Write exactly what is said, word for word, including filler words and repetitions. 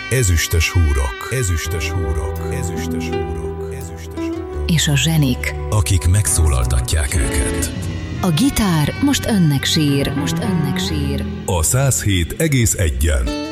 Ezüstös húrok, ezüstös húrok, ezüstös húrok, ezüstös húrok. És a zsenik, akik megszólaltatják őket. A gitár most önnek sír, most önnek sír. A száz hét egész egyen.